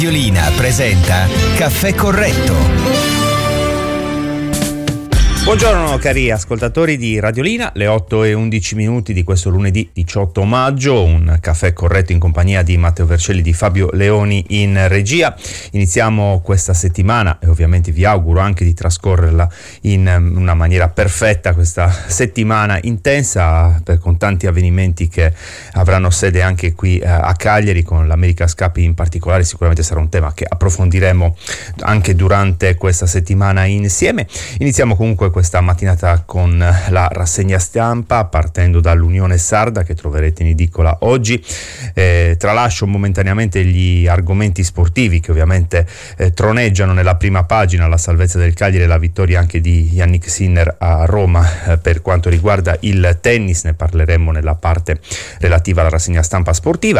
Radiolina presenta Caffè Corretto. Buongiorno cari ascoltatori di Radiolina, le 8:11 di questo lunedì 18 maggio, un caffè corretto in compagnia di Matteo Vercelli e di Fabio Leoni in regia. Iniziamo questa settimana e ovviamente vi auguro anche di trascorrerla in una maniera perfetta, questa settimana intensa con tanti avvenimenti che avranno sede anche qui a Cagliari, con l'America's Cup in particolare. Sicuramente sarà un tema che approfondiremo anche durante questa settimana insieme. Iniziamo comunque questa mattinata con la rassegna stampa, partendo dall'Unione Sarda che troverete in edicola oggi. Tralascio momentaneamente gli argomenti sportivi che ovviamente troneggiano nella prima pagina: la salvezza del Cagliari e la vittoria anche di Jannik Sinner a Roma. Per quanto riguarda il tennis ne parleremo nella parte relativa alla rassegna stampa sportiva.